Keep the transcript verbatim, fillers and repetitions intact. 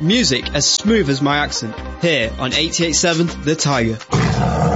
Music as smooth as my accent, here on eighty-eight point seven The Tiger.